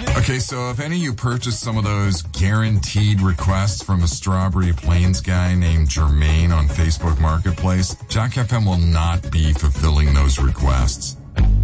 Okay, so if any of you purchased some of those guaranteed requests from a Strawberry Plains guy named Jermaine on Facebook Marketplace, Jack FM will not be fulfilling those requests.